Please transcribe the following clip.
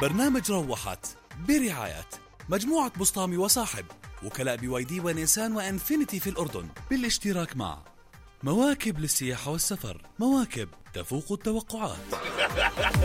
برنامج روحت برعاية مجموعة بسطامي وصاحب، وكلاء BYD ونيسان وإنفينيتي في الأردن، بالاشتراك مع مواكب للسياحة والسفر، مواكب تفوق التوقعات.